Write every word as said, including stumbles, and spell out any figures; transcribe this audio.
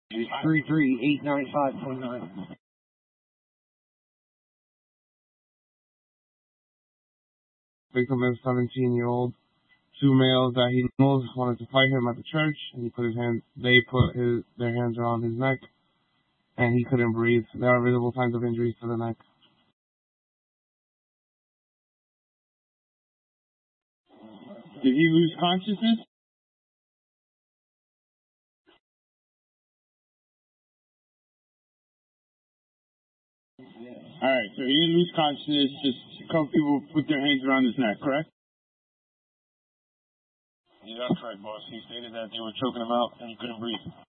three three eight nine five point nine. Victim is seventeen-year-old. Two males that he knows wanted to fight him at the church, and he put his hands. They put his their hands around his neck, and he couldn't breathe. There are visible signs of injuries to the neck. Did he lose consciousness? Alright, so he didn't lose consciousness, just a couple people put their hands around his neck, correct? Yeah, that's right, boss. He stated that they were choking him out and he couldn't breathe.